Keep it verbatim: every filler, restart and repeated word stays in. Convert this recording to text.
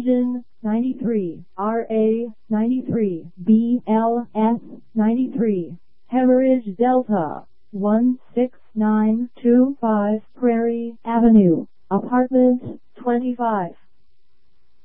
Engine ninety-three, R A ninety-three, B L S ninety-three, Hemorrhage Delta one six nine two five Prairie Avenue, Apartment twenty-five.